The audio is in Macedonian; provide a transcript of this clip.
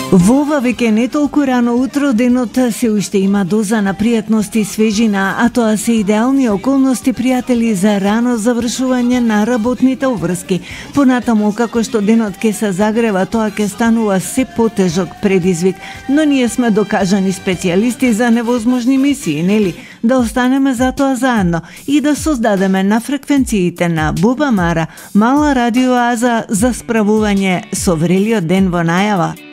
Во ова веќе не толку рано утро денот се уште има доза на пријатност и свежина, а тоа се идеални околности, пријатели, за рано завршување на работните обврски. Понатаму, како што денот ќе се загрева, тоа ќе станува се потежок предизвик, но ние сме докажани специјалисти за невозможни мисии, нели? Да останеме за тоа заедно и да создадеме на фреквенциите на Буба Мара мала радиоаза за справување со врелиот ден во најава.